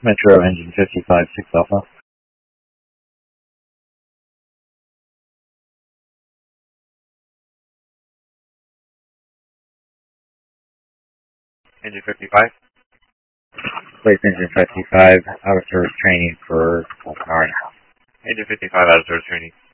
Metro engine 55, 6 Alpha. Engine 55. Place engine 55, out of service training for an hour and a half. Engine 55 out of service training.